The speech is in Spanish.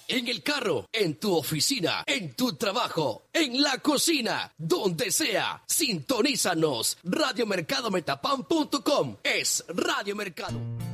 en el carro, en tu oficina, en tu trabajo, en la cocina, donde sea. Sintonízanos. Radiomercadometapán.com es Radio Mercado.